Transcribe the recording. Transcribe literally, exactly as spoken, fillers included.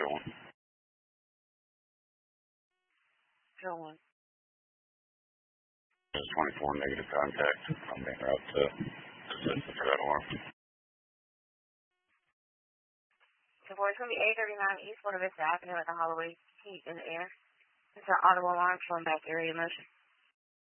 one. Zero one. There's twenty-four negative contact. I'm being route to the threat alarm. The voice will be eight thirty-nine East Buena Vista Avenue at the Holloway Heat in the air. It's an audible alarm from back area motion.